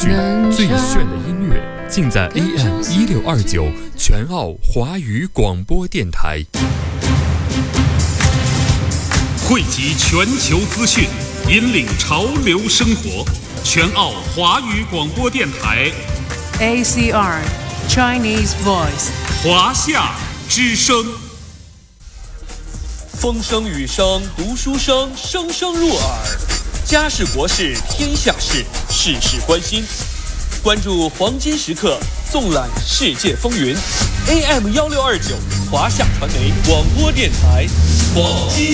最炫的音乐尽在 AM1629全澳华语广播电台， 汇集全球资讯，引领潮流生活。全澳华语广播电台 ACR Chinese Voice 华夏之声。 风声雨声读书声，声声入耳。家事国事天下事，事事关心。关注黄金时刻，纵览世界风云。AM1629华夏传媒广播电台，黄金